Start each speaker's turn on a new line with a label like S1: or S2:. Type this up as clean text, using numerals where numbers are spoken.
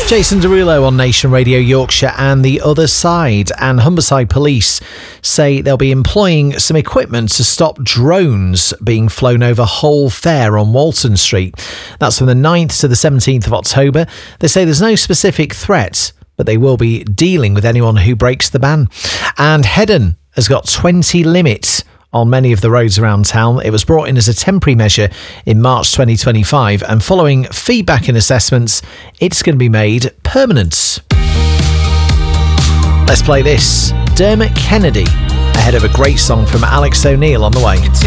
S1: Jason Derulo on Nation Radio Yorkshire and the other side. And Humberside Police say they'll be employing some equipment to stop drones being flown over Hull Fair on Walton Street. That's from the 9th to the 17th of October. They say there's no specific threat, but they will be dealing with anyone who breaks the ban. And Heddon has got 20 limits on many of the roads around town. It was brought in as a temporary measure in March 2025, and following feedback and assessments, it's going to be made permanent. Let's play this. Dermot Kennedy, ahead of a great song from Alex O'Neill on the way.